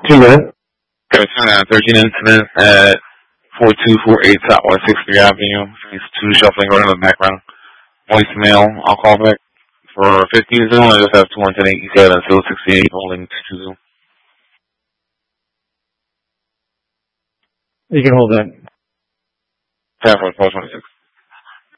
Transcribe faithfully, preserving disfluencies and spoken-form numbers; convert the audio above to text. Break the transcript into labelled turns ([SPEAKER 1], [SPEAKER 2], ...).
[SPEAKER 1] Two minutes.
[SPEAKER 2] Okay, thirteen incident at four two four eight Southwest sixth Avenue. Phase two shuffling going in the background. Voicemail. I'll call back for fifteen zone. I just have two one ten eighty-seven, still sixty-eight, holding two zone.
[SPEAKER 1] You can hold that.
[SPEAKER 2] Ten for twelve twenty-six.